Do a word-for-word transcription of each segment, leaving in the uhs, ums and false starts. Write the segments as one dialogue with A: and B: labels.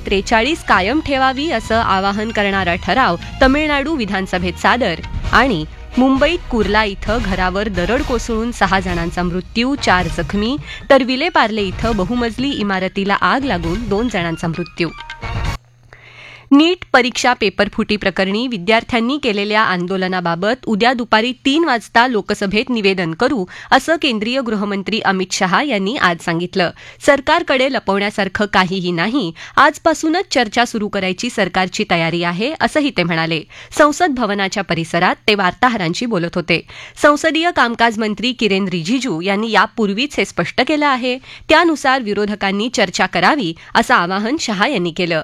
A: त्रेचाळीस कायम ठेवावी असं आवाहन करणारा ठराव तमिळनाडू विधानसभेत सादर. आणि मुंबईत कुर्ला इथं घरावर दरड कोसळून सहा जणांचा मृत्यू, चार जखमी, तर विलेपार्ले इथं बहुमजली इमारतीला आग लागून दोन जणांचा मृत्यू. नीट परीक्षा पेपरफुटी प्रकरणी विद्यार्थ्यांनी केलेल्या आंदोलनाबाबत उद्या दुपारी तीन वाजता लोकसभेत निवेदन करू असं केंद्रीय गृहमंत्री अमित शहा यांनी आज सांगितलं. सरकारकडे लपवण्यासारखं काहीही नाही, आजपासूनच चर्चा सुरू करायची सरकारची तयारी आहे असंही ते म्हणाले. संसद भवनाच्या परिसरात ते वार्ताहरांशी बोलत होते. संसदीय कामकाज मंत्री किरेन रिजिजू यांनी यापूर्वीच हे स्पष्ट केलं आहे. त्यानुसार विरोधकांनी चर्चा करावी असं आवाहन शहा यांनी केलं.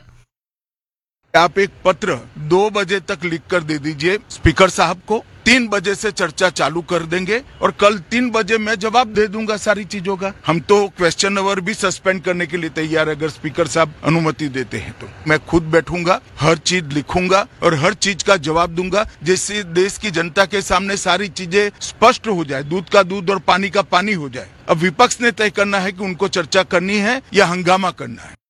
B: आप एक पत्र दो बजे तक लिख कर दे दीजिए स्पीकर साहब को. तीन बजे से चर्चा चालू कर देंगे और कल तीन बजे मैं जवाब दे दूंगा सारी चीजों का. हम तो क्वेश्चन अवर भी सस्पेंड करने के लिए तैयार है अगर स्पीकर साहब अनुमति देते हैं तो. मैं खुद बैठूंगा, हर चीज लिखूंगा और हर चीज का जवाब दूंगा जिससे देश की जनता के सामने सारी चीजें स्पष्ट हो जाए, दूध का दूध और पानी का पानी हो जाए. अब विपक्ष ने तय करना है कि उनको चर्चा करनी है या हंगामा करना है.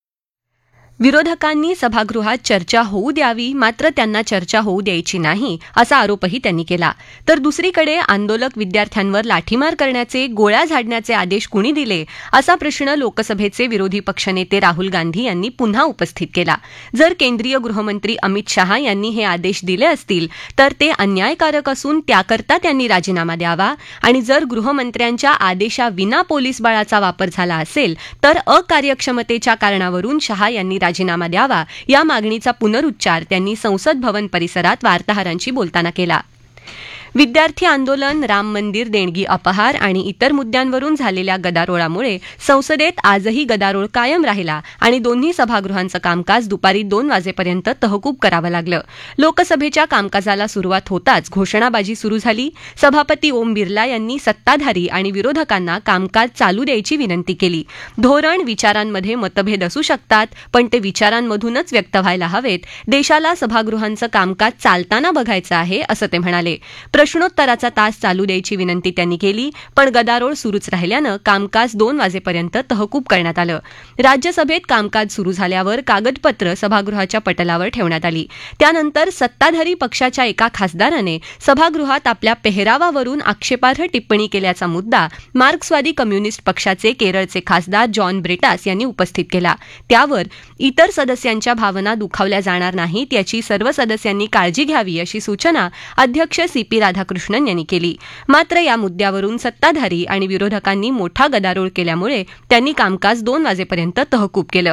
A: विरोधकांनी सभागृहात चर्चा होऊ द्यावी, मात्र त्यांना चर्चा होऊ द्यायची नाही असा आरोपही त्यांनी केला. तर दुसरीकडे आंदोलक विद्यार्थ्यांवर लाठीमार करण्याचे, गोळ्या झाडण्याचे आदेश कुणी दिले असा प्रश्न लोकसभेचे विरोधी पक्षनेते राहुल गांधी यांनी पुन्हा उपस्थित केला. जर केंद्रीय गृहमंत्री अमित शहा यांनी हे आदेश दिले असतील तर ते अन्यायकारक असून त्याकरता त्यांनी राजीनामा द्यावा, आणि जर गृहमंत्र्यांच्या आदेशाविना पोलीस बळाचा वापर झाला असेल तर अकार्यक्षमतेच्या कारणावरून शहा यांनी राजीनामा द्यावा या मागणीचा पुनरुच्चार त्यांनी संसद भवन परिसरात वार्ताहरांशी बोलताना केला. विद्यार्थी आंदोलन, राम मंदिर देणगी अपहार आणि इतर मुद्द्यांवरून झालेल्या गदारोळामुळे संसदेत आजही गदारोळ कायम राहिला आणि दोन्ही सभागृहांचं कामकाज दुपारी दोन वाजेपर्यंत तहकूब करावं लागलं. लोकसभेच्या कामकाजाला सुरुवात होताच घोषणाबाजी सुरू झाली. सभापती ओम बिर्ला यांनी सत्ताधारी आणि विरोधकांना कामकाज चालू द्यायची विनंती केली. धोरण, विचारांमध्ये मतभेद असू शकतात, पण ते विचारांमधूनच व्यक्त व्हायला हवेत. देशाला सभागृहांचं कामकाज चालताना बघायचं आहे असं ते म्हणाले. प्रश्नोत्तराचा तास चालू द्यायची विनंती त्यांनी केली, पण गदारोळ सुरूच राहिल्यानं कामकाज दोन वाजेपर्यंत तहकूब करण्यात आलं. राज्यसभेत कामकाज सुरू झाल्यावर कागदपत्र सभागृहाच्या पटलावर ठेवण्यात आली. त्यानंतर सत्ताधारी पक्षाच्या एका खासदाराने सभागृहात आपल्या पेहरावावरून आक्षेपार्ह टिप्पणी केल्याचा मुद्दा मार्क्सवादी कम्युनिस्ट पक्षाचे केरळचे खासदार जॉन ब्रेटास यांनी उपस्थित केला. त्यावर इतर सदस्यांच्या भावना दुखावल्या जाणार नाहीत याची सर्व सदस्यांनी काळजी घ्यावी अशी सूचना अध्यक्ष सी पी राधाकृष्णन यांनी केली. मात्र या मुद्द्यावरून सत्ताधारी आणि विरोधकांनी मोठा गदारोळ केल्यामुळे त्यांनी कामकाज दोन वाजेपर्यंत तहकूब केलं.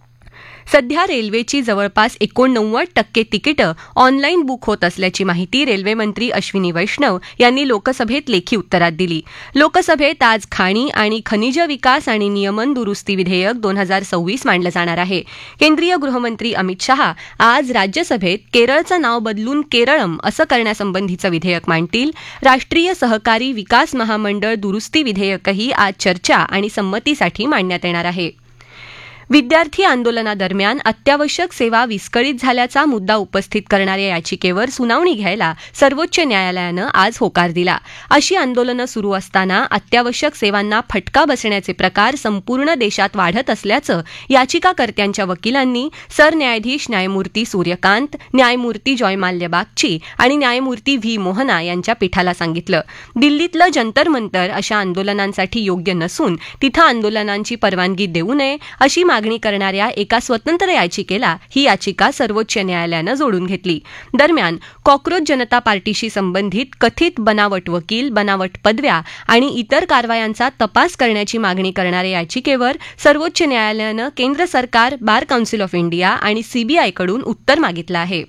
A: सध्या रेल्वेची जवळपास एकोणनव्वद टक्के तिकीटं ऑनलाईन बुक होत असल्याची माहिती रेल्वेमंत्री अश्विनी वैष्णव यांनी लोकसभेत लेखी उत्तरात दिली. लोकसभेत आज खाणी आणि खनिज विकास आणि नियमन दुरुस्ती विधेयक दोन हजार सव्वीस मांडलं जाणार आहे. केंद्रीय गृहमंत्री अमित शहा आज राज्यसभेत केरळचं नाव बदलून केरळम असं करण्यासंबंधीचं विधेयक मांडतील. राष्ट्रीय सहकारी विकास महामंडळ दुरुस्ती विधेयकही आज चर्चा आणि संमतीसाठी मांडण्यात येणार आहे. विद्यार्थी आंदोलनादरम्यान अत्यावश्यक सेवा विस्कळीत झाल्याचा मुद्दा उपस्थित करणाऱ्या याचिकेवर सुनावणी घ्यायला सर्वोच्च न्यायालयानं आज होकार दिला. अशी आंदोलनं सुरू असताना अत्यावश्यक सेवांना फटका बसण्याचे प्रकार संपूर्ण देशात वाढत असल्याचं याचिकाकर्त्यांच्या वकिलांनी सरन्यायाधीश न्यायमूर्ती सूर्यकांत, न्यायमूर्ती जॉयमाल्य बागची आणि न्यायमूर्ती व्ही मोहना यांच्या पीठाला सांगितलं. दिल्लीतलं जंतर मंतर अशा आंदोलनांसाठी योग्य नसून तिथं आंदोलनांची परवानगी देऊ नये अशी मागणी करणाऱ्या एका स्वतंत्र याचिकेला ही याचिका सर्वोच्च न्यायालयानं जोडून घेतली. दरम्यान कॉक्रोच जनता पार्टीशी संबंधित कथित बनावट वकील, बनावट पदव्या आणि इतर कारवायांचा तपास करण्याची मागणी करणाऱ्या याचिकेवर सर्वोच्च न्यायालयानं केंद्र सरकार, बार काउन्सिल ऑफ इंडिया आणि सीबीआयकडून उत्तर मागितलं आहे.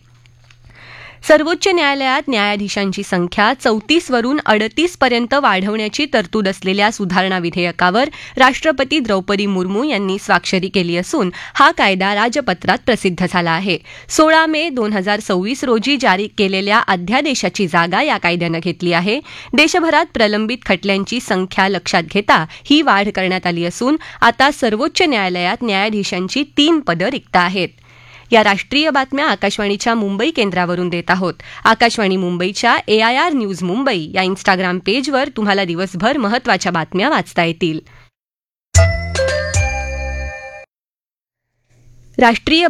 A: सर्वोच्च न्यायालयात न्यायाधीशांची संख्या चौतीस वरून अडतीस पर्यंत वाढवण्याची तरतूद असलेल्या सुधारणा विधेयकावर राष्ट्रपती द्रौपदी मुर्मू यांनी स्वाक्षरी केली असून हा कायदा राजपत्रात प्रसिद्ध झाला आहे. सोळा मे दोन हजार सव्वीस रोजी जारी केलेल्या अध्यादेशाची जागा या कायद्यानं घेतली आहे. देशभरात प्रलंबित खटल्यांची संख्या लक्षात घेता ही वाढ करण्यात आली असून आता सर्वोच्च न्यायालयात न्यायाधीशांची तीन पदं रिक्त आहेत. या राष्ट्रीय बातम्या आकाशवाणीच्या मुंबई केंद्रावरून देत आहोत. आकाशवाणी मुंबईच्या ए आय आर न्यूज मुंबई या इन्स्टाग्राम पेजवर तुम्हाला दिवसभर महत्त्वाच्या बातम्या वाचता येतील. राष्ट्रीय